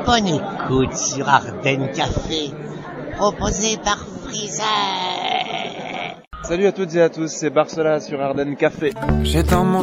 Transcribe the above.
Bonne écoute sur Ardenne Café, proposé par Freezer. Salut à toutes et à tous, c'est Barcela sur Ardenne Café. J'ai dans mon